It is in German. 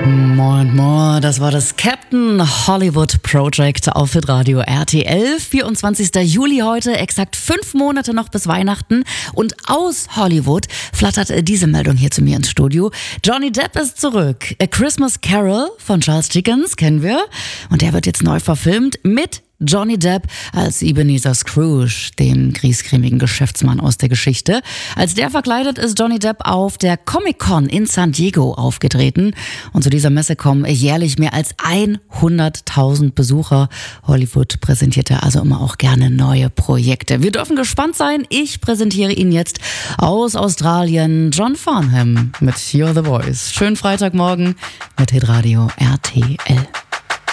Moin, moin, das war das Captain Hollywood Project auf Hitradio RTL. 24. Juli heute, exakt 5 Monate noch bis Weihnachten. Und aus Hollywood flattert diese Meldung hier zu mir ins Studio. Johnny Depp ist zurück. A Christmas Carol von Charles Dickens kennen wir. Und der wird jetzt neu verfilmt mit Johnny Depp als Ebenezer Scrooge, dem griesgrämigen Geschäftsmann aus der Geschichte. Als der verkleidet ist Johnny Depp auf der Comic-Con in San Diego aufgetreten. Und zu dieser Messe kommen jährlich mehr als 100.000 Besucher. Hollywood präsentierte also immer auch gerne neue Projekte. Wir dürfen gespannt sein. Ich präsentiere Ihnen jetzt aus Australien John Farnham mit You're the Voice. Schönen Freitagmorgen mit Hitradio RTL.